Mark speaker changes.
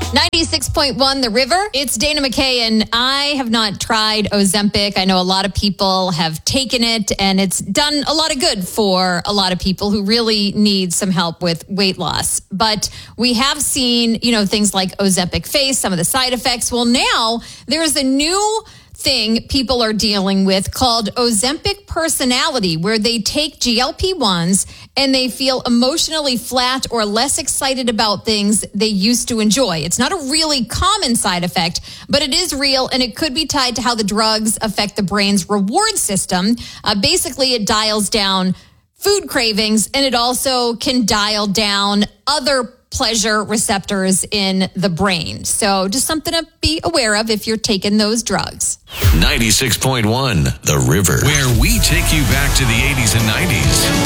Speaker 1: 96.1 The River. It's Dana McKay, and I have not tried Ozempic. I know a lot of people have taken it, and it's done a lot of good for a lot of people who really need some help with weight loss. But we have seen, things like Ozempic face, some of the side effects. Well, now there's a new thing people are dealing with called Ozempic personality, where they take GLP-1s and they feel emotionally flat or less excited about things they used to enjoy. It's not a really common side effect, but it is real, and it could be tied to how the drugs affect the brain's reward system. Basically, it dials down food cravings, and it also can dial down other pleasure receptors in the brain. So just something to be aware of if you're taking those drugs.
Speaker 2: 96.1 The River, where we take you back to the 80s and 90s.